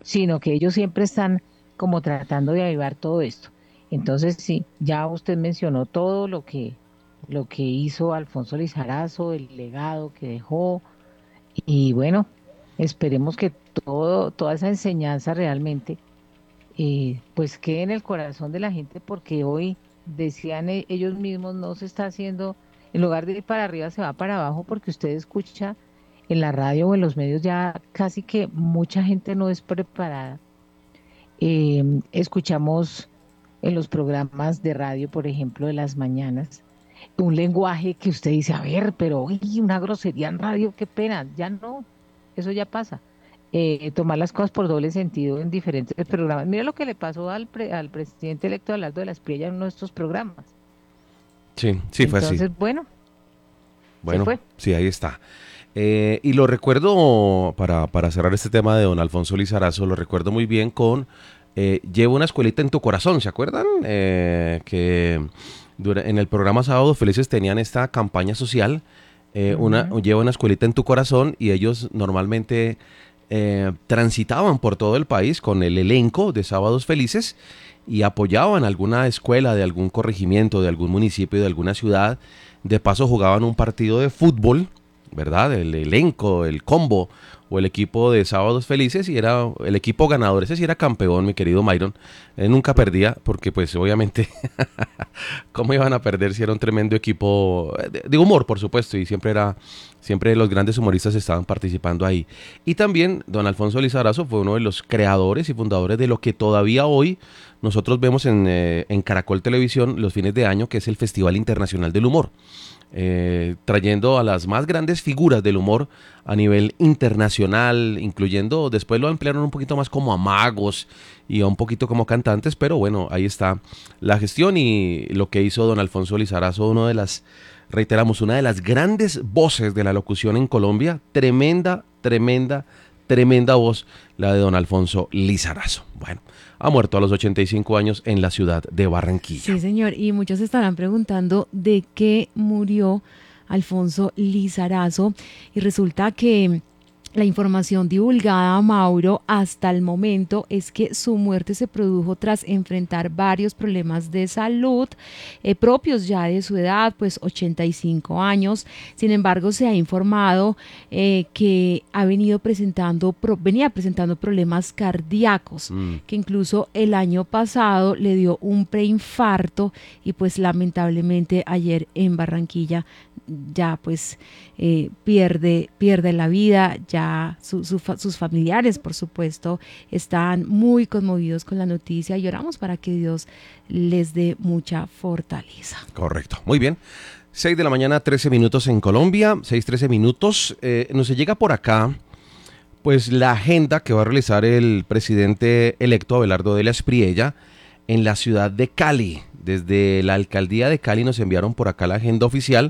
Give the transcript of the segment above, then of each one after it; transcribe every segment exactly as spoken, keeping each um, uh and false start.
sino que ellos siempre están como tratando de avivar todo esto. Entonces, sí, ya usted mencionó todo lo que, lo que hizo Alfonso Lizarazo, el legado que dejó, y bueno, esperemos que todo, toda esa enseñanza realmente eh, pues quede en el corazón de la gente, porque hoy decían e- ellos mismos, no se está haciendo, en lugar de ir para arriba, se va para abajo, porque usted escucha en la radio o en los medios ya casi que mucha gente no es preparada. Eh, escuchamos en los programas de radio, por ejemplo, de las mañanas, un lenguaje que usted dice, a ver, pero uy, una grosería en radio, qué pena, ya no, eso ya pasa. Eh, tomar las cosas por doble sentido en diferentes programas. Mira lo que le pasó al, pre- al presidente electo Abelardo de la Espriella en uno de estos programas. Sí, sí, fue así. Entonces, bueno, se Bueno, fue. sí, ahí está. Eh, y lo recuerdo, para, para cerrar este tema de don Alfonso Lizarazo, lo recuerdo muy bien con eh, Lleva una escuelita en tu corazón, ¿se acuerdan? Eh, que dura- en el programa Sábados Felices tenían esta campaña social, eh, una, Ujú. Lleva una escuelita en tu corazón, y ellos normalmente eh, transitaban por todo el país con el elenco de Sábados Felices y apoyaban alguna escuela de algún corregimiento, de algún municipio, de alguna ciudad. De paso jugaban un partido de fútbol, ¿verdad? El elenco, el combo o el equipo de Sábados Felices, y era el equipo ganador. Ese sí era campeón, mi querido Myron. Él nunca perdía porque pues obviamente cómo iban a perder si era un tremendo equipo eh, de, de humor, por supuesto, y siempre era siempre los grandes humoristas estaban participando ahí. Y también don Alfonso Lizarazo fue uno de los creadores y fundadores de lo que todavía hoy nosotros vemos en, eh, en Caracol Televisión los fines de año, que es el Festival Internacional del Humor, eh, trayendo a las más grandes figuras del humor a nivel internacional, incluyendo, después lo emplearon un poquito más como a magos y a un poquito como cantantes, pero bueno, ahí está la gestión y lo que hizo don Alfonso Lizarazo, uno de las, reiteramos, una de las grandes voces de la locución en Colombia, tremenda, tremenda, tremenda voz, la de don Alfonso Lizarazo. Bueno, ha muerto a los ochenta y cinco años en la ciudad de Sí, Barranquilla. señor, y muchos estarán preguntando de qué murió Alfonso Lizarazo y resulta que la información divulgada a Mauro hasta el momento es que su muerte se produjo tras enfrentar varios problemas de salud eh, propios ya de su edad, pues ochenta y cinco años. Sin embargo, se ha informado eh, que ha venido presentando, pro, venía presentando problemas cardíacos, Mm. que incluso el año pasado le dio un preinfarto y pues lamentablemente ayer en Barranquilla ya pues eh, pierde, pierde la vida, ya su, su, sus familiares por supuesto están muy conmovidos con la noticia y oramos para que Dios les dé mucha fortaleza. Correcto, muy bien. seis de la mañana, trece minutos en Colombia, seis trece minutos. Eh, nos llega por acá, pues, la agenda que va a realizar el presidente electo Abelardo de la Espriella en la ciudad de Cali. Desde la alcaldía de Cali nos enviaron por acá la agenda oficial.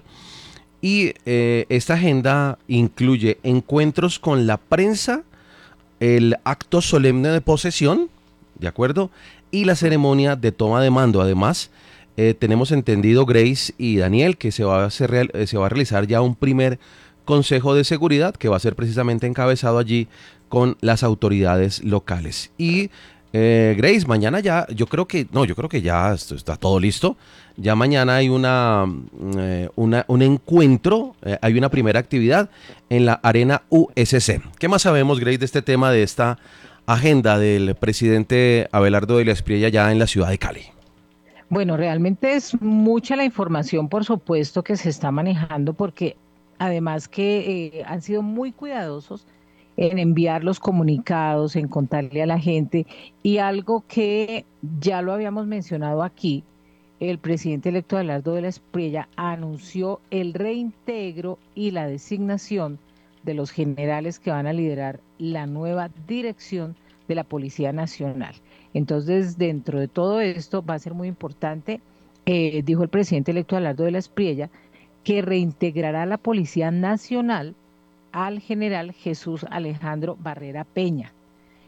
Y eh, esta agenda incluye encuentros con la prensa, el acto solemne de posesión, ¿de acuerdo? Y la ceremonia de toma de mando. Además, eh, tenemos entendido, Grace y Daniel, que se va, a hacer, eh, se va a realizar ya un primer consejo de seguridad que va a ser precisamente encabezado allí con las autoridades locales. Y eh, Grace, mañana ya, yo creo que, no, yo creo que ya esto está todo listo. Ya mañana hay una, mm, eh, una un encuentro, eh, hay una primera actividad en la Arena U S C. ¿Qué más sabemos, Grace, de este tema, de esta agenda del presidente Abelardo de la Espriella ya en la ciudad de Cali? Bueno, realmente es mucha la información, por supuesto, que se está manejando, porque además que eh, han sido muy cuidadosos en enviar los comunicados, en contarle a la gente, y algo que ya lo habíamos mencionado aquí, el presidente electo Abelardo de la Espriella anunció el reintegro y la designación de los generales que van a liderar la nueva dirección de la Policía Nacional. Entonces, dentro de todo esto va a ser muy importante, eh, dijo el presidente electo Abelardo de la Espriella, que reintegrará la Policía Nacional al general Jesús Alejandro Barrera Peña.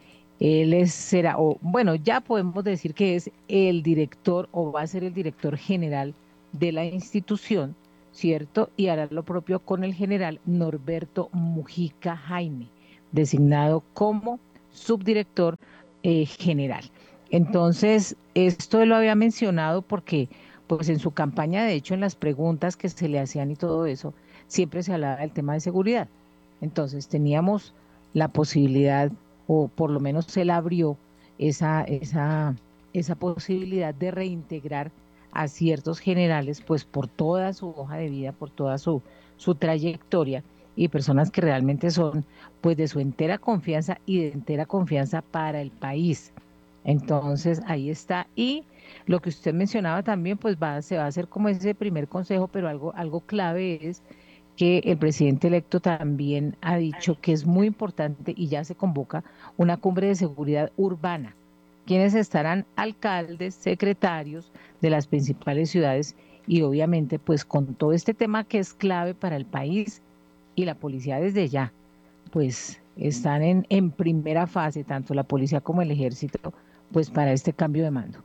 Él es, será, o bueno, ya podemos decir que es el director o va a ser el director general de la institución, ¿cierto? Y hará lo propio con el general Norberto Mujica Jaime, designado como subdirector eh, general. Entonces, esto lo había mencionado porque, pues en su campaña, de hecho, en las preguntas que se le hacían y todo eso, siempre se hablaba del tema de seguridad. Entonces, teníamos la posibilidad, o por lo menos se la abrió esa, esa, esa posibilidad de reintegrar a ciertos generales, pues por toda su hoja de vida, por toda su, su trayectoria, y personas que realmente son pues de su entera confianza y de entera confianza para el país. Entonces, ahí está. Y lo que usted mencionaba también, pues va, se va a hacer como ese primer consejo, pero algo, algo clave es que el presidente electo también ha dicho que es muy importante y ya se convoca una cumbre de seguridad urbana, quienes estarán alcaldes, secretarios de las principales ciudades y obviamente pues con todo este tema que es clave para el país y la policía desde ya, pues están en, en primera fase, tanto la policía como el ejército, pues para este cambio de mando.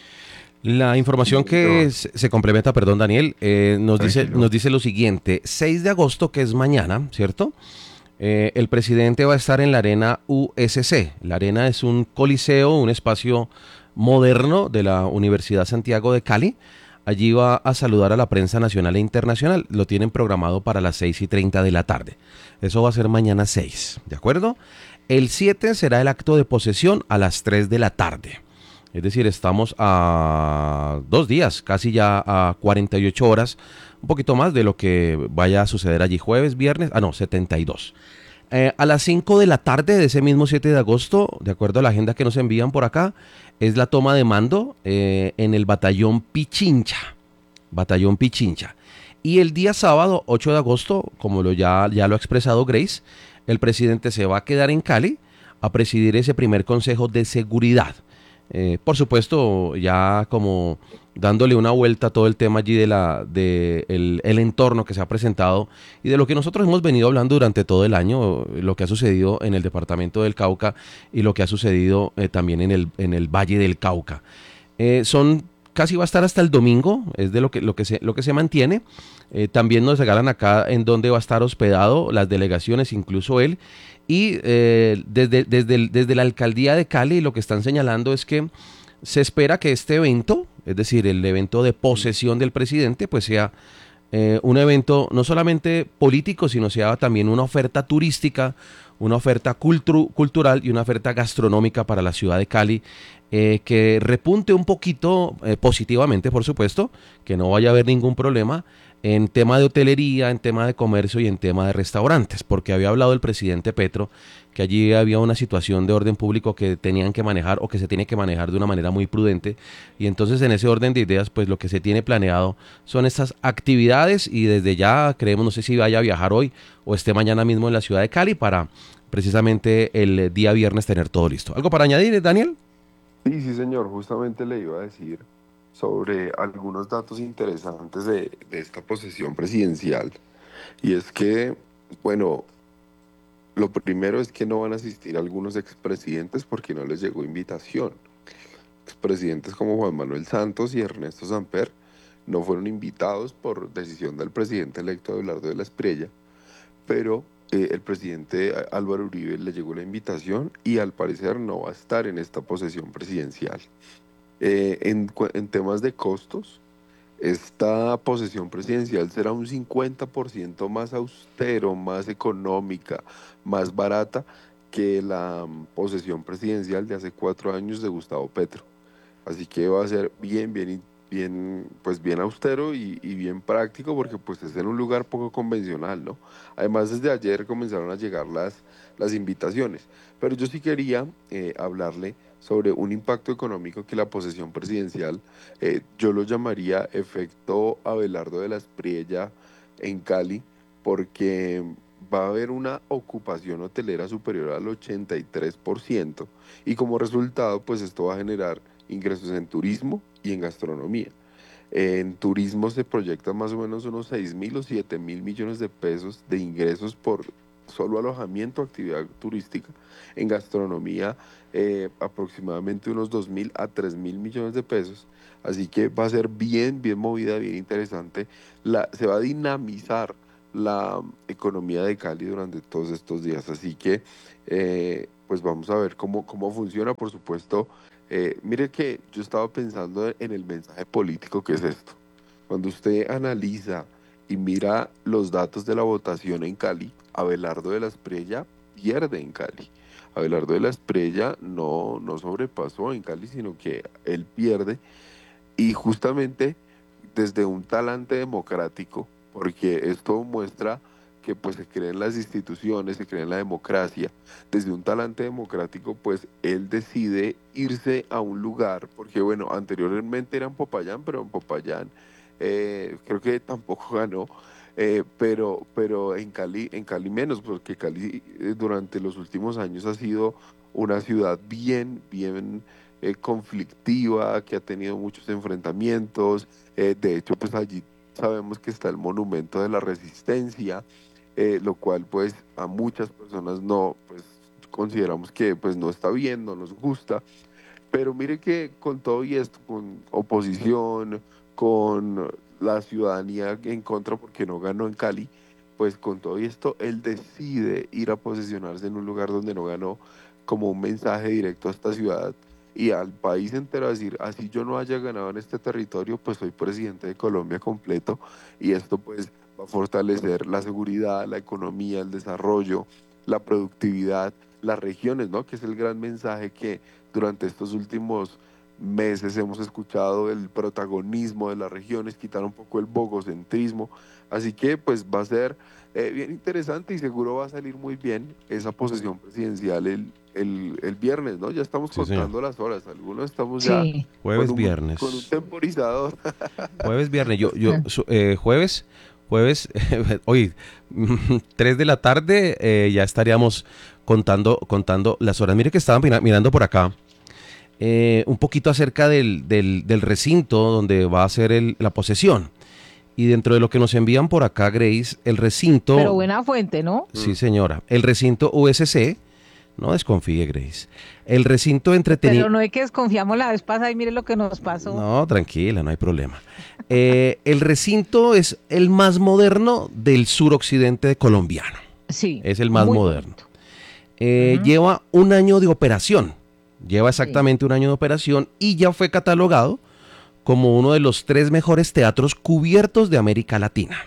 La información que No, se se complementa, perdón Daniel, eh, nos dice, tranquilo. nos dice lo siguiente: seis de agosto, que es mañana, ¿cierto? Eh, el presidente va a estar en la Arena U S C. La Arena es un coliseo, un espacio moderno de la Universidad Santiago de Cali. Allí va a saludar a la prensa nacional e internacional. Lo tienen programado para las seis y treinta de la tarde. Eso va a ser mañana seis, ¿de acuerdo? El siete será el acto de posesión a las tres de la tarde. Es decir, estamos a dos días, casi ya a cuarenta y ocho horas, un poquito más de lo que vaya a suceder allí jueves, viernes, ah no, setenta y dos. Eh, a las cinco de la tarde de ese mismo siete de agosto, de acuerdo a la agenda que nos envían por acá, es la toma de mando eh, en el batallón Pichincha. Batallón Pichincha. Y el día sábado, ocho de agosto, como lo ya, ya lo ha expresado Grace, el presidente se va a quedar en Cali a presidir ese primer consejo de seguridad. Eh, por supuesto, ya como dándole una vuelta a todo el tema allí de la de el, el entorno que se ha presentado y de lo que nosotros hemos venido hablando durante todo el año, lo que ha sucedido en el departamento del Cauca y lo que ha sucedido eh, también en el, en el Valle del Cauca. Eh, son casi va a estar hasta el domingo, es de lo que, lo que, se, lo que se mantiene. Eh, también nos regalan acá en dónde va a estar hospedado las delegaciones, incluso él. Y eh, desde, desde, el- desde la alcaldía de Cali lo que están señalando es que se espera que este evento, es decir, el evento de posesión del presidente, pues sea eh, un evento no solamente político, sino sea también una oferta turística, una oferta cultu- cultural y una oferta gastronómica para la ciudad de Cali, eh, que repunte un poquito eh, positivamente, por supuesto, que no vaya a haber ningún problema en tema de hotelería, en tema de comercio y en tema de restaurantes, porque había hablado el presidente Petro que allí había una situación de orden público que tenían que manejar o que se tiene que manejar de una manera muy prudente, y entonces en ese orden de ideas pues lo que se tiene planeado son estas actividades y desde ya creemos, no sé si vaya a viajar hoy o esté mañana mismo en la ciudad de Cali para precisamente el día viernes tener todo listo. ¿Algo para añadir, Daniel? Sí, sí, señor, justamente le iba a decir sobre algunos datos interesantes de, de esta posesión presidencial. Y es que, bueno, lo primero es que no van a asistir algunos expresidentes porque no les llegó invitación. Expresidentes como Juan Manuel Santos y Ernesto Samper no fueron invitados por decisión del presidente electo Abelardo de la Espriella, pero eh, el presidente eh, Álvaro Uribe le llegó la invitación y al parecer no va a estar en esta posesión presidencial. Eh, en, cu- en temas de costos, esta posesión presidencial será un cincuenta por ciento más austero, más económica, más barata que la mm, posesión presidencial de hace cuatro años de Gustavo Petro. Así que va a ser bien, bien, in- bien, pues bien austero y, y bien práctico porque pues es en un lugar poco convencional, ¿no? Además, desde ayer comenzaron a llegar las, las invitaciones. Pero yo sí quería eh, hablarle sobre un impacto económico que la posesión presidencial, eh, yo lo llamaría efecto Abelardo de la Espriella en Cali, porque va a haber una ocupación hotelera superior al ochenta y tres por ciento y como resultado, pues esto va a generar ingresos en turismo y en gastronomía. En turismo se proyectan más o menos unos seis mil o siete mil millones de pesos de ingresos por solo alojamiento, actividad turística. En gastronomía, eh, aproximadamente unos dos mil a tres mil millones de pesos. Así que va a ser bien, bien movida, bien interesante. La, se va a dinamizar la economía de Cali durante todos estos días. Así que, eh, pues vamos a ver cómo, cómo funciona, por supuesto. Eh, mire que yo estaba pensando en el mensaje político que es esto. Cuando usted analiza y mira los datos de la votación en Cali, Abelardo de la Espriella pierde en Cali. Abelardo de la Espriella no, no sobrepasó en Cali, sino que él pierde. Y justamente desde un talante democrático, porque esto muestra que pues se creen las instituciones, se cree en la democracia, desde un talante democrático pues él decide irse a un lugar, porque bueno, anteriormente era en Popayán, pero en Popayán eh, creo que tampoco ganó, eh, pero, pero en Cali, en Cali menos, porque Cali eh, durante los últimos años ha sido una ciudad bien, bien eh, conflictiva, que ha tenido muchos enfrentamientos. Eh, de hecho, pues allí sabemos que está el monumento de la Resistencia, eh, lo cual pues a muchas personas no, pues consideramos que pues no está bien, no nos gusta, pero mire que con todo y esto, con oposición, con la ciudadanía en contra porque no ganó en Cali, pues con todo y esto, él decide ir a posicionarse en un lugar donde no ganó, como un mensaje directo a esta ciudad y al país entero, a decir, así yo no haya ganado en este territorio, pues soy presidente de Colombia completo, y esto pues va a fortalecer la seguridad, la economía, el desarrollo, la productividad, las regiones, ¿no? Que es el gran mensaje que durante estos últimos meses hemos escuchado, el protagonismo de las regiones, quitar un poco el bogocentrismo. Así que pues va a ser eh, bien interesante, y seguro va a salir muy bien esa posesión presidencial el, el, el viernes, ¿no? Ya estamos Sí, señor. contando las horas, algunos estamos ya Sí, Jueves, con un, viernes. con un temporizador. Jueves, viernes. Yo, yo, su- eh, jueves, jueves, hoy, tres de la tarde, eh, ya estaríamos contando, contando las horas. Mire que estaba mira- mirando por acá, eh, un poquito acerca del, del, del recinto donde va a ser el- la posesión. Y dentro de lo que nos envían por acá, Grace, el recinto, pero buena fuente, ¿no? sí señora, el recinto U S C, no desconfíe, Grace, el recinto Pero entretenido. no es que desconfiamos la vez pasada y mire lo que nos pasó. No, tranquila, no hay problema. Eh, el recinto es el más moderno del suroccidente colombiano. Sí, Es el más muy moderno. bonito. Eh, Ujú. Lleva un año de operación. Lleva Sí. exactamente un año de operación y ya fue catalogado como uno de los tres mejores teatros cubiertos de América Latina.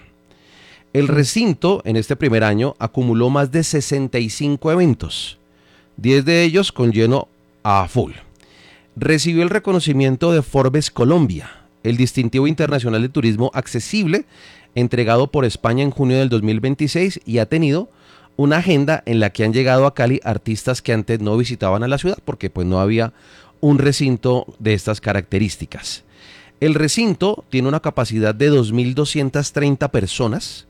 El Sí. recinto en este primer año acumuló más de sesenta y cinco eventos, diez de ellos con lleno a full. Recibió el reconocimiento de Forbes Colombia, el distintivo internacional de turismo accesible, entregado por España en junio del dos mil veintiséis, y ha tenido una agenda en la que han llegado a Cali artistas que antes no visitaban a la ciudad porque pues no había un recinto de estas características. El recinto tiene una capacidad de dos mil doscientas treinta personas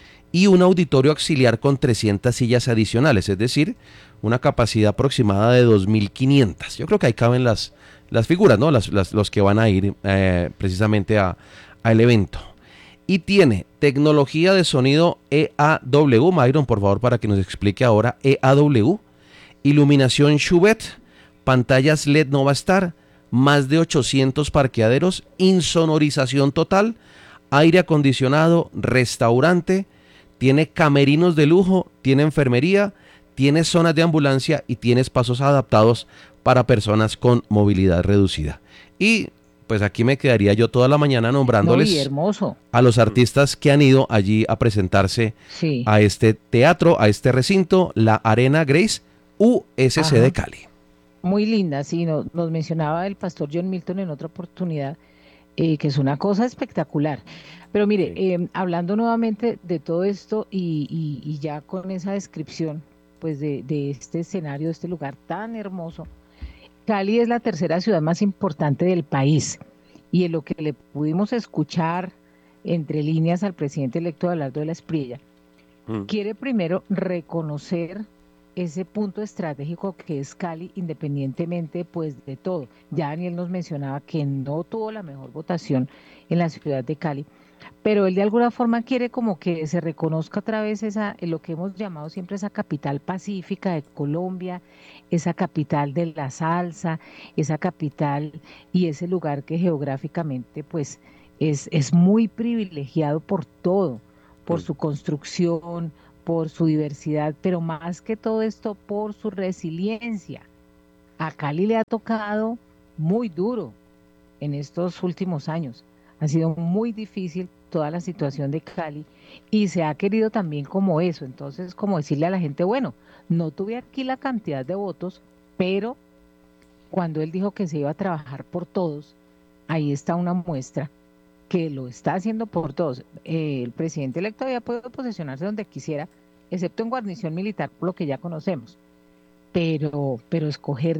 y un auditorio auxiliar con trescientas sillas adicionales, es decir, una capacidad aproximada de dos mil quinientas. Yo creo que ahí caben las, las figuras, ¿no? Las, las- los que van a ir eh, precisamente a- al evento. Y tiene tecnología de sonido E A W, Myron, por favor, para que nos explique ahora E A W, iluminación Chubet, pantallas L E D no va a estar, más de ochocientos parqueaderos, insonorización total, aire acondicionado, restaurante, tiene camerinos de lujo, tiene enfermería, tiene zonas de ambulancia y tiene espacios adaptados para personas con movilidad reducida. Y pues aquí me quedaría yo toda la mañana No, y nombrándoles hermoso. a los artistas que han ido allí a presentarse Sí. a este teatro, a este recinto, la Arena Grace U S C de Ajá. Cali. Muy linda, sí, no- nos mencionaba el pastor John Milton en otra oportunidad, eh, que es una cosa espectacular. Pero mire, Sí. eh, hablando nuevamente de todo esto y, y- y ya con esa descripción, pues de, de este escenario, de este lugar tan hermoso, Cali es la tercera ciudad más importante del país, y en lo que le pudimos escuchar entre líneas al presidente electo Abelardo de la Espriella, Mm. quiere primero reconocer ese punto estratégico que es Cali, independientemente pues de todo. Ya Daniel nos mencionaba que no tuvo la mejor votación en la ciudad de Cali, pero él de alguna forma quiere como que se reconozca otra vez esa, lo que hemos llamado siempre esa capital pacífica de Colombia, esa capital de la salsa, esa capital y ese lugar que geográficamente pues es, es muy privilegiado por todo, por Mm. su construcción, por su diversidad, pero más que todo esto, por su resiliencia. A Cali le ha tocado muy duro en estos últimos años. Ha sido muy difícil toda la situación de Cali y se ha querido también como eso. Entonces, como decirle a la gente, bueno, no tuve aquí la cantidad de votos, pero cuando él dijo que se iba a trabajar por todos, ahí está una muestra que lo está haciendo por todos. Eh, el presidente electo había podido posesionarse donde quisiera, excepto en guarnición militar, por lo que ya conocemos, pero, pero escoger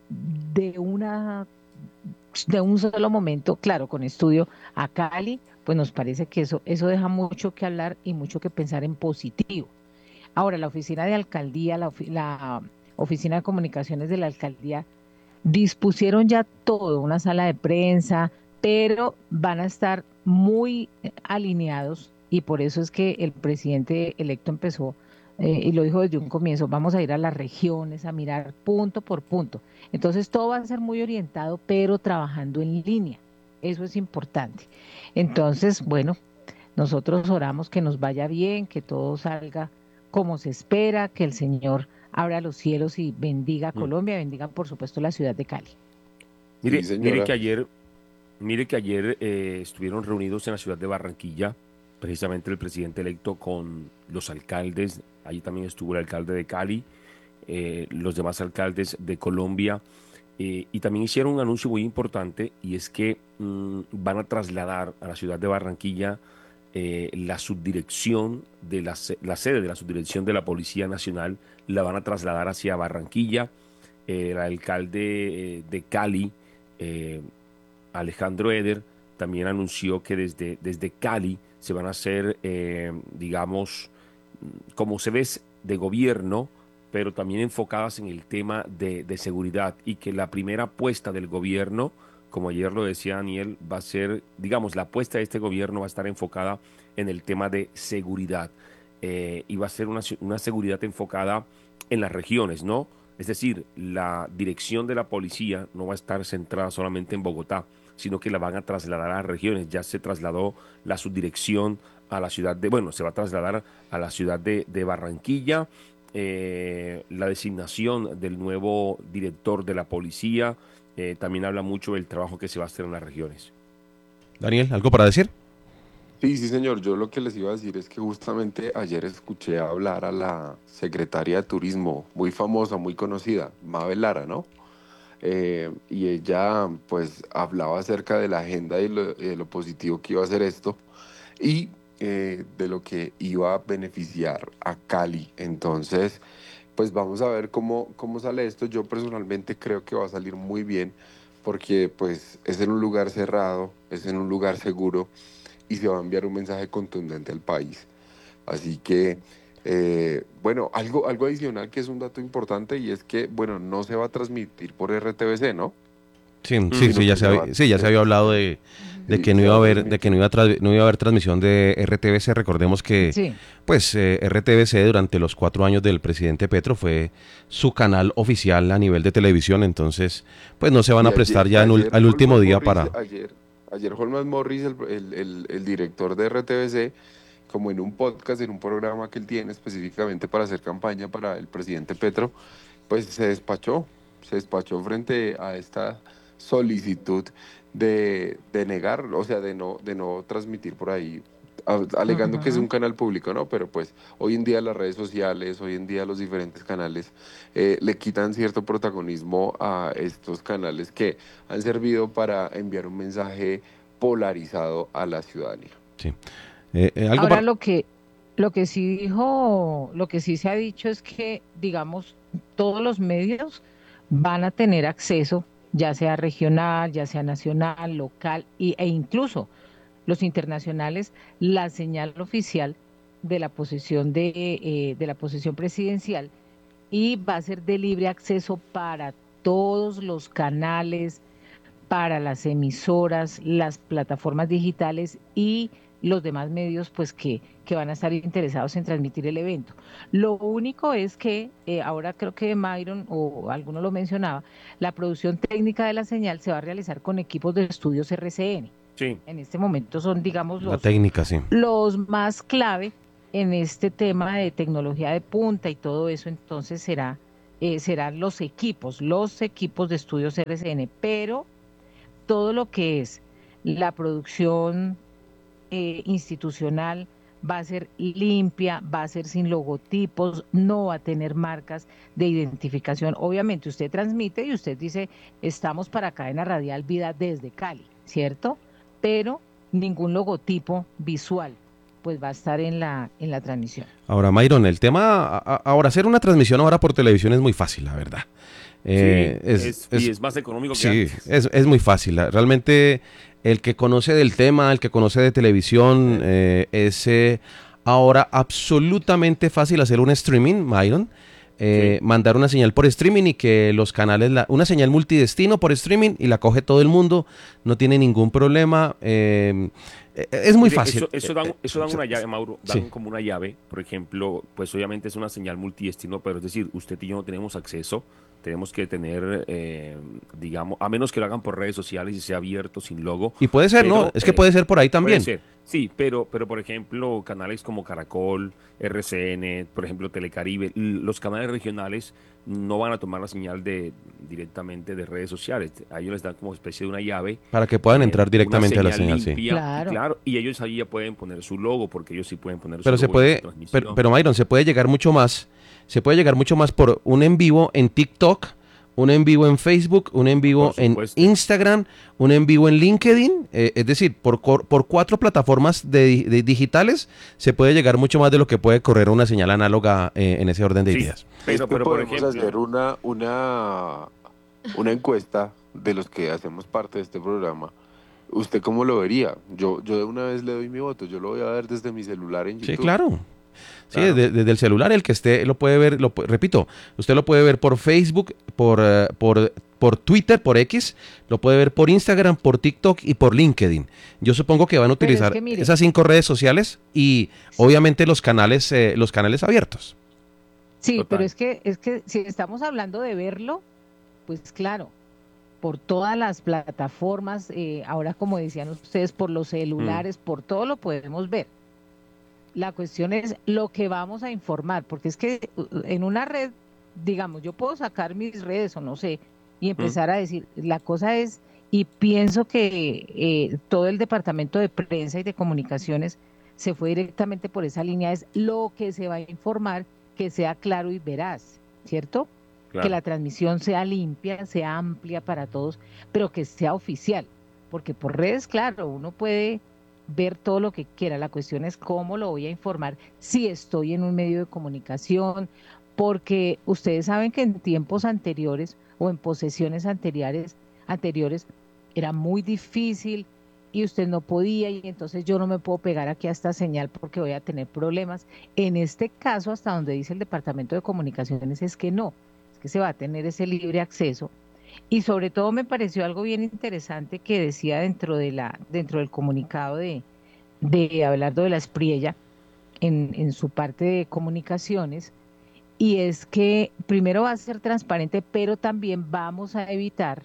de una de un solo momento, claro, con estudio a Cali, pues nos parece que eso, eso deja mucho que hablar y mucho que pensar en positivo. Ahora, la oficina de alcaldía, la, ofi- la oficina de comunicaciones de la alcaldía dispusieron ya todo, una sala de prensa, pero van a estar muy eh, alineados y por eso es que el presidente electo empezó, eh, y lo dijo desde un comienzo, vamos a ir a las regiones a mirar punto por punto. Entonces todo va a ser muy orientado, pero trabajando en línea. Eso es importante. Entonces, bueno, nosotros oramos que nos vaya bien, que todo salga como se espera, que el Señor abra los cielos y bendiga a Mm. Colombia, bendiga por supuesto la ciudad de Cali. Sí, Mire, mire señora. que ayer, mire que ayer eh, estuvieron reunidos en la ciudad de Barranquilla, precisamente el presidente electo con los alcaldes. Allí también estuvo el alcalde de Cali, eh, los demás alcaldes de Colombia, eh, y también hicieron un anuncio muy importante, y es que mm, van a trasladar a la ciudad de Barranquilla eh, la subdirección de la, se- la sede de la subdirección de la Policía Nacional, la van a trasladar hacia Barranquilla. Eh, el alcalde eh, de Cali, eh, Alejandro Eder, también anunció que desde, desde Cali se van a hacer, eh, digamos, como se ve de gobierno, pero también enfocadas en el tema de, de seguridad, y que la primera apuesta del gobierno, como ayer lo decía Daniel, va a ser, digamos, la apuesta de este gobierno va a estar enfocada en el tema de seguridad, eh, y va a ser una, una seguridad enfocada en las regiones, ¿no? Es decir, la dirección de la policía no va a estar centrada solamente en Bogotá, sino que la van a trasladar a las regiones. Ya se trasladó la subdirección a la ciudad de, bueno, se va a trasladar a la ciudad de, de Barranquilla, eh, la designación del nuevo director de la policía, eh, también habla mucho del trabajo que se va a hacer en las regiones. Daniel, ¿algo para decir? Sí, sí, señor. Yo lo que les iba a decir es que justamente ayer escuché hablar a la secretaria de Turismo, muy famosa, muy conocida, Mabel Lara, ¿no? Eh, y ella pues hablaba acerca de la agenda y lo, y de lo positivo que iba a hacer esto y eh, de lo que iba a beneficiar a Cali. Entonces, pues vamos a ver cómo, cómo sale esto. Yo personalmente creo que va a salir muy bien porque pues es en un lugar cerrado, es en un lugar seguro y se va a enviar un mensaje contundente al país. Así que, eh, bueno, algo, algo adicional que es un dato importante y es que, bueno, no se va a transmitir por R T V C, ¿no? Sí, sí, Mm. Sino sí, ya que se se va, había, sí, ya se se, había hablado de, de sí, que no se iba va a a haber, de que no transmitir. iba a, tra- no iba a haber transmisión de R T V C. Recordemos que, Sí, pues, eh, R T V C durante los cuatro años del presidente Petro fue su canal oficial a nivel de televisión, entonces, pues, no se van Y a prestar ayer, ya en ul- ayer al último Holman día Morris, para... ayer, ayer Holman Morris, el, el, el, el director de R T V C, como en un podcast, en un programa que él tiene específicamente para hacer campaña para el presidente Petro, pues se despachó, se despachó frente a esta solicitud de, de negar, o sea, de no, de no transmitir por ahí, a- alegando que es ujú. un canal público, ¿no? Pero pues hoy en día las redes sociales, hoy en día los diferentes canales eh, le quitan cierto protagonismo a estos canales que han servido para enviar un mensaje polarizado a la ciudadanía. Sí. Eh, eh, algo Ahora para... lo que, lo que sí dijo, lo que sí se ha dicho es que, digamos, todos los medios van a tener acceso, ya sea regional, ya sea nacional, local y, e incluso los internacionales, la señal oficial de la posesión de, eh, de la posesión presidencial y va a ser de libre acceso para todos los canales, para las emisoras, las plataformas digitales y los demás medios pues que, que van a estar interesados en transmitir el evento. Lo único es que eh, ahora creo que Myron o alguno lo mencionaba, la producción técnica de la señal se va a realizar con equipos de estudios R C N. Sí. En este momento son, digamos, La los, técnica, sí. los más clave en este tema de tecnología de punta y todo eso, entonces será, eh, serán los equipos, los equipos de estudios R C N, pero todo lo que es la producción eh, institucional va a ser limpia, va a ser sin logotipos, no va a tener marcas de identificación. Obviamente usted transmite y usted dice, estamos para Cadena Radial Vida desde Cali, ¿cierto? Pero ningún logotipo visual pues va a estar en la, en la transmisión. Ahora, Myron, el tema, a- a- ahora hacer una transmisión ahora por televisión es muy fácil, la verdad. Eh, Sí, es, es, es- y es más económico que sí, antes. es, es muy fácil. La- Realmente el que conoce del tema, el que conoce de televisión, eh, es eh, ahora absolutamente fácil hacer un streaming, Myron. eh, Sí. mandar una señal por streaming y que los canales, la- una señal multidestino por streaming y la coge todo el mundo, no tiene ningún problema. eh, eh, es muy Mire, fácil. Eso, eso dan, Eh, eso dan eh, una llave, Mauro, dan sí. como una llave, por ejemplo, pues obviamente es una señal multidestino, pero es decir, usted y yo no tenemos acceso, tenemos que tener, eh, digamos, a menos que lo hagan por redes sociales y sea abierto, sin logo, Y puede ser, ¿no? pero Es que eh, puede ser por ahí puede también. ser, sí, pero, pero por ejemplo, canales como Caracol, R C N, por ejemplo, Telecaribe, l- los canales regionales no van a tomar la señal de directamente de redes sociales, a ellos les dan como especie de una llave, Para que puedan eh, entrar una directamente a la señal señal, sí. limpia, y Claro. claro, y ellos ahí ya pueden poner su logo, porque ellos sí pueden poner su Pero se logo en puede, su pero, transmisión. pero Myron, se puede llegar mucho más, se puede llegar mucho más por un en vivo en TikTok, un en vivo en Facebook, un en vivo Por en supuesto. Instagram, un en vivo en LinkedIn, eh, es decir, por, cor- por cuatro plataformas de, di- de digitales se puede llegar mucho más de lo que puede correr una señal análoga eh, en ese orden de Sí, ideas. pero, es que pero por podemos ejemplo, hacer una, una, una encuesta de los que hacemos parte de este programa. ¿Usted cómo lo vería? Yo, yo de una vez le doy mi voto. Yo lo voy a ver desde mi celular en YouTube. Sí, claro. Sí, Claro. desde, desde el celular el que esté lo puede ver, lo, pu- repito, usted lo puede ver por Facebook, por, eh, por, por Twitter, por X, lo puede ver por Instagram, por TikTok y por LinkedIn. Yo supongo que van a Pero es utilizar que mire. esas cinco redes sociales y obviamente los canales, eh, los canales abiertos. Sí, Total. pero es que, es que si estamos hablando de verlo, pues claro, por todas las plataformas, eh, ahora como decían ustedes, por los celulares, por todo lo podemos ver. La cuestión es lo que vamos a informar, porque es que uh, en una red, digamos, yo puedo sacar mis redes o no sé, y empezar a decir, la cosa es, y pienso que eh, todo el departamento de prensa y de comunicaciones se fue directamente por esa línea, es lo que se va a informar, que sea claro y veraz, ¿cierto? claro. Que la transmisión sea limpia, sea amplia para todos, pero que sea oficial, porque por redes, claro, uno puede ver todo lo que quiera, la cuestión es cómo lo voy a informar si estoy en un medio de comunicación, porque ustedes saben que en tiempos anteriores o en posesiones anteriores, anteriores era muy difícil y usted no podía y entonces yo no me puedo pegar aquí a esta señal porque voy a tener problemas. En este caso, hasta donde dice el Departamento de Comunicaciones es que no, es que se va a tener ese libre acceso. Y sobre todo me pareció algo bien interesante que decía dentro de la dentro del comunicado de, de Abelardo de la Espriella en, en su parte de comunicaciones, y es que primero va a ser transparente, pero también vamos a evitar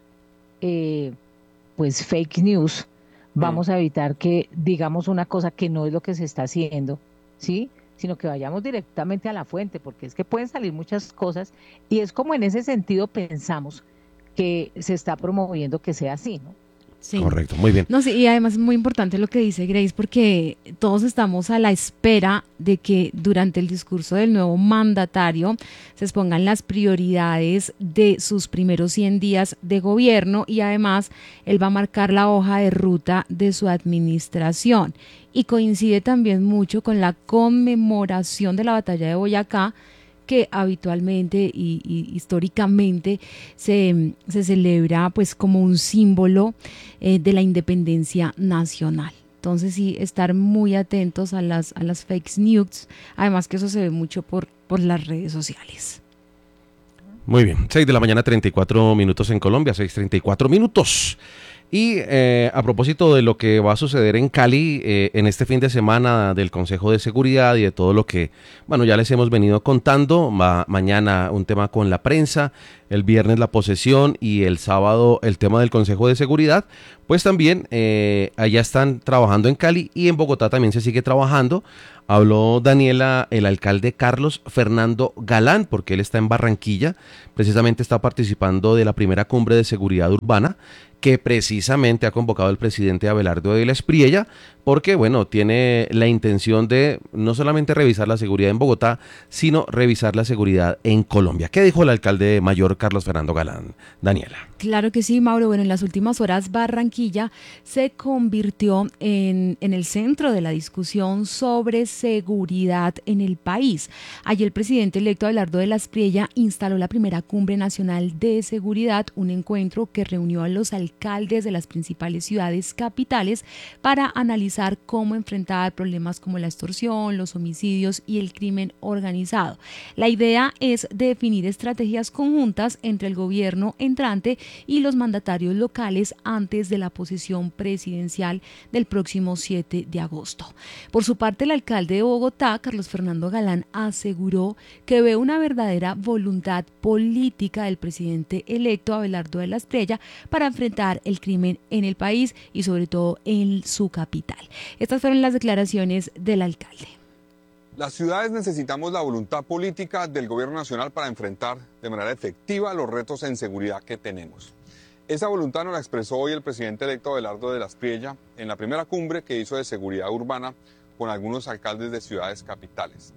eh, pues fake news, vamos a evitar que digamos una cosa que no es lo que se está haciendo, ¿sí? Sino que vayamos directamente a la fuente, porque es que pueden salir muchas cosas y es como en ese sentido pensamos que se está promoviendo que sea así, ¿no? Sí. Correcto, muy bien. No, sí, y además es muy importante lo que dice Grace, porque todos estamos a la espera de que durante el discurso del nuevo mandatario se expongan las prioridades de sus primeros cien días de gobierno y además él va a marcar la hoja de ruta de su administración. Y coincide también mucho con la conmemoración de la batalla de Boyacá, que habitualmente y, y históricamente se, se celebra pues como un símbolo eh, de la independencia nacional. Entonces sí, estar muy atentos a las, a las fake news, además que eso se ve mucho por, por las redes sociales. Muy bien, seis de la mañana, treinta y cuatro minutos en Colombia, seis treinta y cuatro minutos. Y eh, a propósito de lo que va a suceder en Cali eh, en este fin de semana del Consejo de Seguridad y de todo lo que, bueno, ya les hemos venido contando, ma mañana un tema con la prensa, el viernes la posesión y el sábado el tema del Consejo de Seguridad, pues también eh, allá están trabajando en Cali y en Bogotá también se sigue trabajando. Habló Daniela, el alcalde Carlos Fernando Galán, porque él está en Barranquilla, precisamente está participando de la primera cumbre de seguridad urbana, que precisamente ha convocado el presidente Abelardo de la Espriella, porque, bueno, tiene la intención de no solamente revisar la seguridad en Bogotá, sino revisar la seguridad en Colombia. ¿Qué dijo el alcalde mayor Carlos Fernando Galán? Daniela. Claro que sí, Mauro. Bueno, en las últimas horas Barranquilla se convirtió en, en el centro de la discusión sobre seguridad en el país. Ayer el presidente electo Abelardo de la Espriella instaló la primera Cumbre Nacional de Seguridad, un encuentro que reunió a los alcaldes de las principales ciudades capitales para analizar cómo enfrentar problemas como la extorsión, los homicidios y el crimen organizado. La idea es definir estrategias conjuntas entre el gobierno entrante y los mandatarios locales antes de la posesión presidencial del próximo siete de agosto. Por su parte, el alcalde de Bogotá, Carlos Fernando Galán, aseguró que ve una verdadera voluntad política del presidente electo Abelardo de la Espriella para enfrentar el crimen en el país y sobre todo en su capital. Estas fueron las declaraciones del alcalde. Las ciudades necesitamos la voluntad política del gobierno nacional para enfrentar de manera efectiva los retos en seguridad que tenemos. Esa voluntad nos la expresó hoy el presidente electo Abelardo de la Espriella en la primera cumbre que hizo de seguridad urbana con algunos alcaldes de ciudades capitales.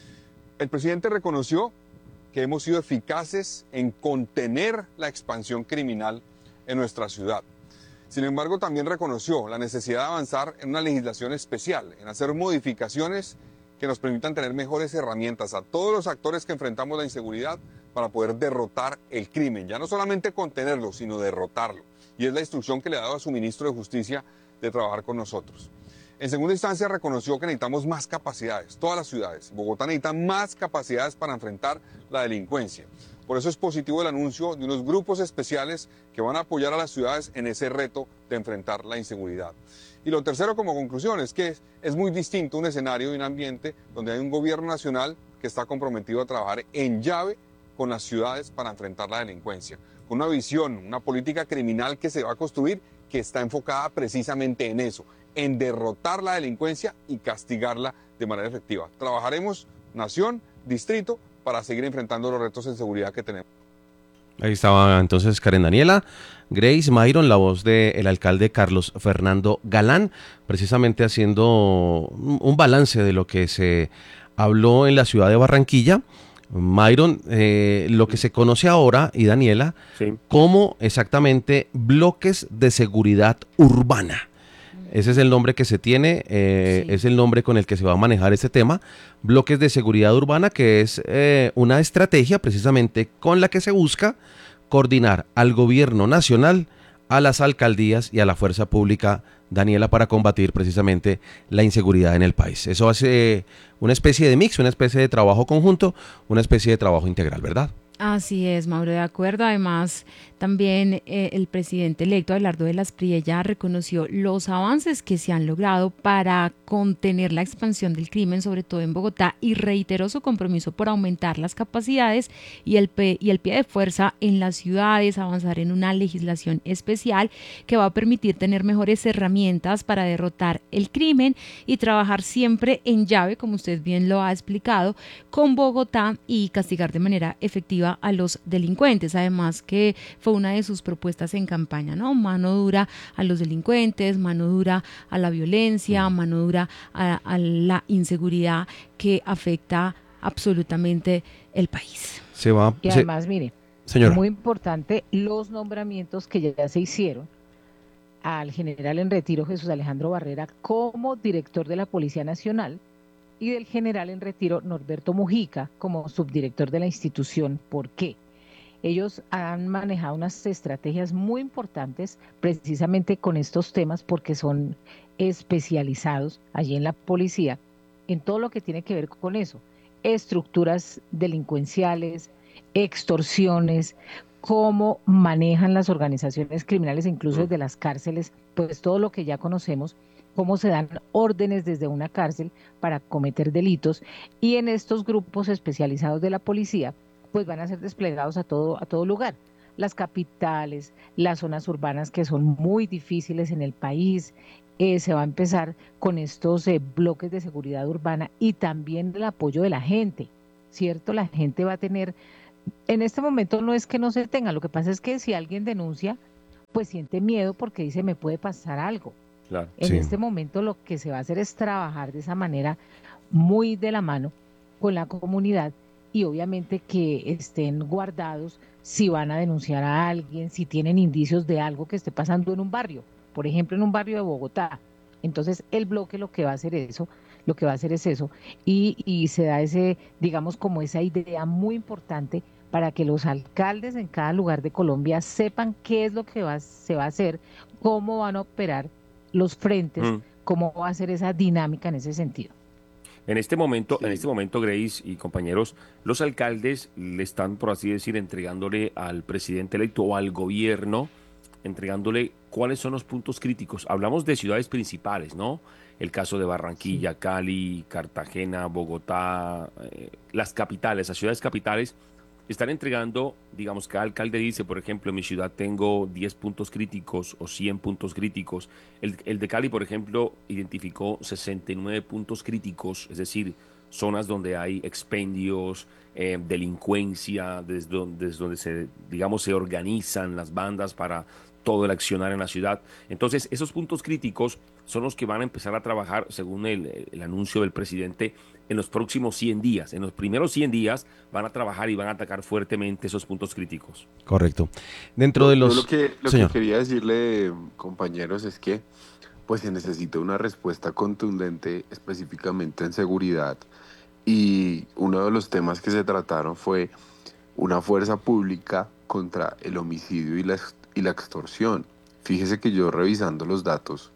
El presidente reconoció que hemos sido eficaces en contener la expansión criminal en nuestra ciudad. Sin embargo, también reconoció la necesidad de avanzar en una legislación especial, en hacer modificaciones que nos permitan tener mejores herramientas a todos los actores que enfrentamos la inseguridad para poder derrotar el crimen, ya no solamente contenerlo, sino derrotarlo. Y es la instrucción que le ha dado a su ministro de Justicia de trabajar con nosotros. En segunda instancia, reconoció que necesitamos más capacidades, todas las ciudades. Bogotá necesita más capacidades para enfrentar la delincuencia. Por eso es positivo el anuncio de unos grupos especiales que van a apoyar a las ciudades en ese reto de enfrentar la inseguridad. Y lo tercero, como conclusión, es que es, es muy distinto un escenario y un ambiente donde hay un gobierno nacional que está comprometido a trabajar en llave con las ciudades para enfrentar la delincuencia, con una visión, una política criminal que se va a construir que está enfocada precisamente en eso, en derrotar la delincuencia y castigarla de manera efectiva. Trabajaremos nación, distrito, para seguir enfrentando los retos en seguridad que tenemos. Ahí estaba entonces Karen Daniela, Grace Myron, la voz del alcalde Carlos Fernando Galán, precisamente haciendo un balance de lo que se habló en la ciudad de Barranquilla. Myron, eh, lo que se conoce ahora, y Daniela, sí, como exactamente bloques de seguridad urbana. Ese es el nombre que se tiene, eh, sí. es el nombre con el que se va a manejar este tema, bloques de seguridad urbana, que es eh, una estrategia precisamente con la que se busca coordinar al gobierno nacional, a las alcaldías y a la fuerza pública, Daniela, para combatir precisamente la inseguridad en el país. Eso hace una especie de mix, una especie de trabajo conjunto, una especie de trabajo integral, ¿verdad? Así es, Mauro, de acuerdo. Además, también eh, el presidente electo Abelardo de la Espriella reconoció los avances que se han logrado para contener la expansión del crimen, sobre todo en Bogotá, y reiteró su compromiso por aumentar las capacidades y el, pe y el pie de fuerza en las ciudades, avanzar en una legislación especial que va a permitir tener mejores herramientas para derrotar el crimen y trabajar siempre en llave, como usted bien lo ha explicado, con Bogotá y castigar de manera efectiva a los delincuentes. Además que fue una de sus propuestas en campaña, ¿no? Mano dura a los delincuentes, mano dura a la violencia, mano dura a, a la inseguridad que afecta absolutamente el país. Se va, y se, además, mire, señora, muy importante los nombramientos que ya se hicieron al general en retiro Jesús Alejandro Barrera como director de la Policía Nacional y del general en retiro Norberto Mujica como subdirector de la institución. ¿Por qué? Ellos han manejado unas estrategias muy importantes precisamente con estos temas porque son especializados allí en la policía en todo lo que tiene que ver con eso, estructuras delincuenciales, extorsiones, cómo manejan las organizaciones criminales, incluso Mm. desde las cárceles, pues todo lo que ya conocemos, cómo se dan órdenes desde una cárcel para cometer delitos, y en estos grupos especializados de la policía, pues van a ser desplegados a todo, a todo lugar. Las capitales, las zonas urbanas que son muy difíciles en el país, eh, se va a empezar con estos eh, bloques de seguridad urbana y también el apoyo de la gente, ¿cierto? La gente va a tener, en este momento no es que no se tenga, lo que pasa es que si alguien denuncia, pues siente miedo porque dice me puede pasar algo. Claro. En Sí, este momento lo que se va a hacer es trabajar de esa manera muy de la mano con la comunidad, y obviamente que estén guardados si van a denunciar a alguien, si tienen indicios de algo que esté pasando en un barrio, por ejemplo en un barrio de Bogotá. Entonces el bloque lo que va a hacer eso, lo que va a hacer es eso, y, y se da ese, digamos, como esa idea muy importante para que los alcaldes en cada lugar de Colombia sepan qué es lo que va, se va a hacer, cómo van a operar los frentes, Mm. cómo va a ser esa dinámica en ese sentido. En este momento, en Sí. este momento, Grace y compañeros, los alcaldes le están, por así decir, entregándole al presidente electo o al gobierno, entregándole cuáles son los puntos críticos. Hablamos de ciudades principales, ¿no? El caso de Sí. Barranquilla, Cali, Cartagena, Bogotá, eh, las capitales, las ciudades capitales están entregando, digamos, cada alcalde dice, por ejemplo, en mi ciudad tengo diez puntos críticos o cien puntos críticos. El, el de Cali, por ejemplo, identificó sesenta y nueve puntos críticos, es decir, zonas donde hay expendios, eh, delincuencia, desde donde, desde donde se, digamos, se organizan las bandas para todo el accionar en la ciudad. Entonces, esos puntos críticos son los que van a empezar a trabajar, según el, el anuncio del presidente, en los próximos cien días. En los primeros cien días van a trabajar y van a atacar fuertemente esos puntos críticos. correcto. Dentro de Yo, yo lo los... que, lo que Señor. quería decirle, compañeros, es que pues se necesita una respuesta contundente específicamente en seguridad, y uno de los temas que se trataron fue una fuerza pública contra el homicidio y la, ex- y la extorsión. Fíjese que yo, revisando los datos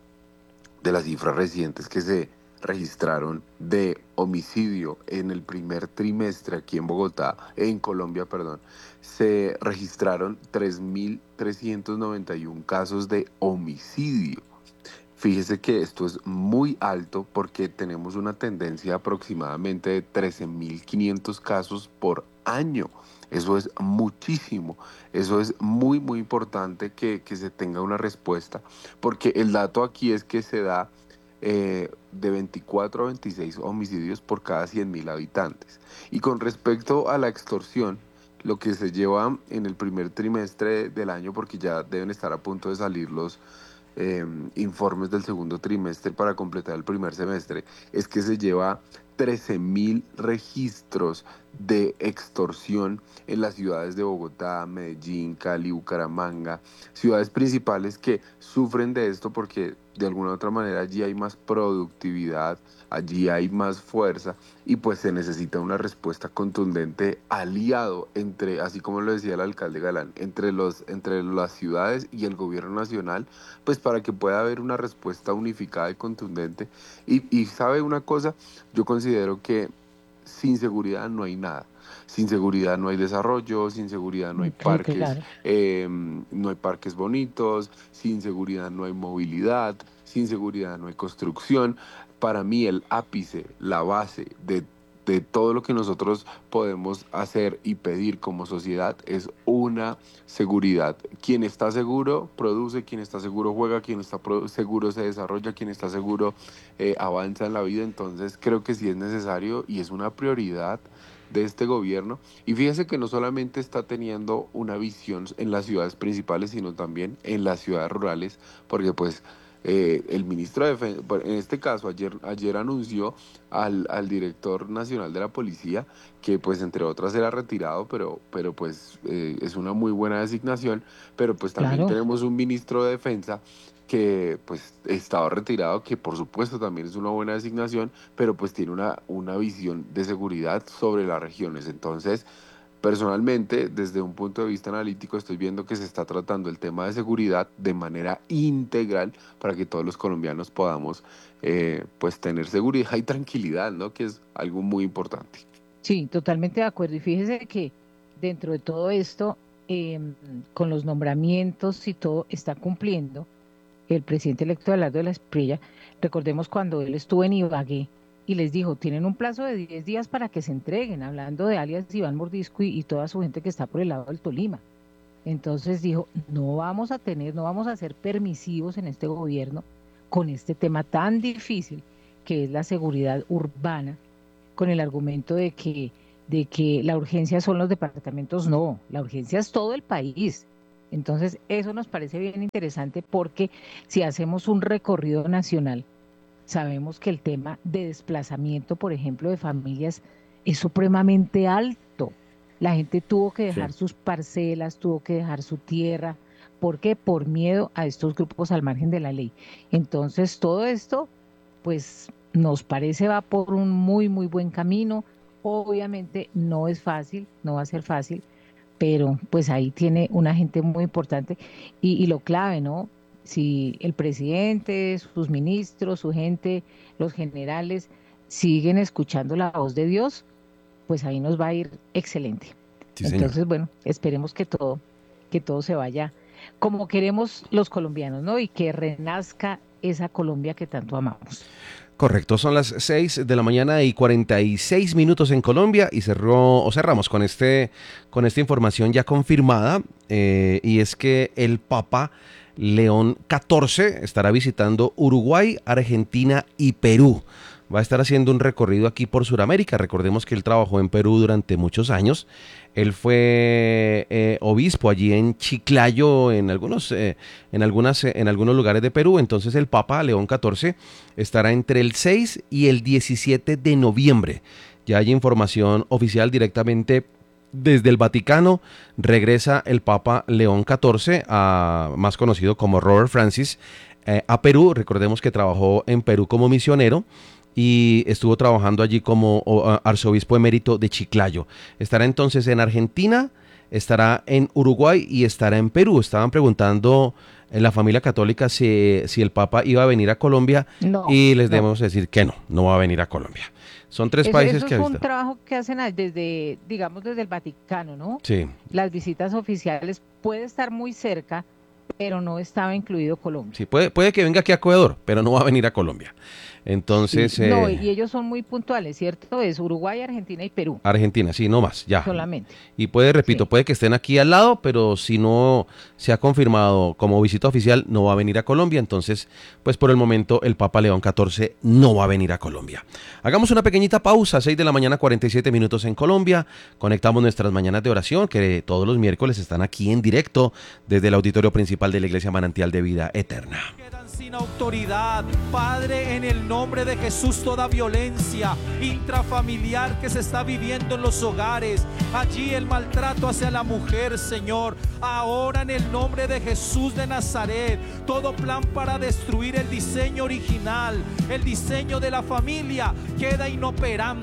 de las cifras recientes que se registraron de homicidio en el primer trimestre aquí en Bogotá, en Colombia, perdón, se registraron tres mil trescientos noventa y uno casos de homicidio. Fíjese que esto es muy alto porque tenemos una tendencia aproximadamente de trece mil quinientos casos por año. Eso es muchísimo. Eso es muy, muy importante que, que se tenga una respuesta, porque el dato aquí es que se da eh, de veinticuatro a veintiséis homicidios por cada cien mil habitantes. Y con respecto a la extorsión, lo que se lleva en el primer trimestre del año, porque ya deben estar a punto de salir los eh, informes del segundo trimestre para completar el primer semestre, es que se lleva trece mil registros de extorsión en las ciudades de Bogotá, Medellín, Cali, Bucaramanga, ciudades principales que sufren de esto porque de alguna u otra manera allí hay más productividad, allí hay más fuerza, y pues se necesita una respuesta contundente, aliado entre, así como lo decía el alcalde Galán, entre, los, entre las ciudades y el gobierno nacional, pues para que pueda haber una respuesta unificada y contundente. Y, y sabe una cosa, yo considero que sin seguridad no hay nada. Sin seguridad no hay desarrollo, sin seguridad no hay Sí, parques, claro. eh, no hay parques bonitos, sin seguridad no hay movilidad, sin seguridad no hay construcción. Para mí el ápice, la base de, de todo lo que nosotros podemos hacer y pedir como sociedad es una seguridad. Quien está seguro produce, quien está seguro juega, quien está pro- seguro se desarrolla, quien está seguro eh, avanza en la vida. Entonces creo que sí es necesario y es una prioridad de este gobierno. Y fíjese que no solamente está teniendo una visión en las ciudades principales, sino también en las ciudades rurales, porque pues eh, el ministro de Defensa, en este caso ayer, ayer anunció al, al director nacional de la policía, que pues entre otras era retirado, pero, pero pues eh, es una muy buena designación, pero pues también Claro. tenemos un ministro de Defensa que pues estaba retirado, que por supuesto también es una buena designación, pero pues tiene una, una visión de seguridad sobre las regiones. Entonces, personalmente, desde un punto de vista analítico, estoy viendo que se está tratando el tema de seguridad de manera integral para que todos los colombianos podamos eh, pues tener seguridad y tranquilidad, ¿no? Que es algo muy importante. Sí, totalmente de acuerdo. Y fíjese que dentro de todo esto, eh, con los nombramientos y todo está cumpliendo el presidente electo Abelardo de la Espriella. Recordemos cuando él estuvo en Ibagué y les dijo, tienen un plazo de diez días para que se entreguen, hablando de alias Iván Mordisco y, y toda su gente que está por el lado del Tolima. Entonces dijo, no vamos a tener, no vamos a ser permisivos en este gobierno con este tema tan difícil que es la seguridad urbana, con el argumento de que, de que la urgencia son los departamentos. No, la urgencia es todo el país. Entonces eso nos parece bien interesante porque si hacemos un recorrido nacional, sabemos que el tema de desplazamiento, por ejemplo, de familias es supremamente alto. La gente tuvo que dejar sí. sus parcelas, tuvo que dejar su tierra. ¿Por qué? Por miedo a estos grupos al margen de la ley. Entonces, todo esto, pues, nos parece va por un muy, muy buen camino. Obviamente no es fácil, no va a ser fácil, pero pues ahí tiene una gente muy importante. Y, y lo clave, ¿no? Si el presidente, sus ministros, su gente, los generales siguen escuchando la voz de Dios, pues ahí nos va a ir excelente. Sí, Entonces, señor. bueno, esperemos que todo, que todo se vaya como queremos los colombianos, ¿no? Y que renazca esa Colombia que tanto amamos. Correcto, son las seis de la mañana y cuarenta y seis minutos en Colombia y cerró, o cerramos con, este, con esta información ya confirmada, eh, y es que el Papa León catorce estará visitando Uruguay, Argentina y Perú. Va a estar haciendo un recorrido aquí por Sudamérica. Recordemos que él trabajó en Perú durante muchos años. Él fue eh, obispo allí en Chiclayo, en algunos, eh, en, algunas, eh, en algunos lugares de Perú. Entonces el Papa León catorce estará entre el seis y el diecisiete de noviembre. Ya hay información oficial directamente desde el Vaticano. Regresa el Papa León catorce, a, más conocido como Robert Francis, eh, a Perú. Recordemos que trabajó en Perú como misionero y estuvo trabajando allí como arzobispo emérito de Chiclayo. Estará entonces en Argentina, estará en Uruguay y estará en Perú. Estaban preguntando en la familia católica si, si el Papa iba a venir a Colombia, no, y les no. debemos decir que no, no va a venir a Colombia. Son tres eso, países eso que es un trabajo que hacen desde, digamos, desde el Vaticano, ¿no? Sí. Las visitas oficiales, puede estar muy cerca, pero no estaba incluido Colombia. Sí, puede, puede que venga aquí a Ecuador, pero no va a venir a Colombia. Entonces, sí, no, eh, y ellos son muy puntuales, ¿cierto? Es Uruguay, Argentina y Perú. Argentina, sí, no más, ya. Solamente. Y puede, repito, sí. puede que estén aquí al lado, pero si no se ha confirmado como visita oficial, no va a venir a Colombia. Entonces, pues por el momento el Papa León catorce no va a venir a Colombia. Hagamos una pequeñita pausa, seis de la mañana, cuarenta y siete minutos en Colombia. Conectamos nuestras mañanas de oración, que todos los miércoles están aquí en directo desde el auditorio principal de la Iglesia Manantial de Vida Eterna. Sin autoridad, Padre, en el nombre de Jesús, toda violencia intrafamiliar que se está viviendo en los hogares, allí el maltrato hacia la mujer, Señor, ahora en el nombre de Jesús de Nazaret, todo plan para destruir el diseño original, el diseño de la familia, queda inoperante.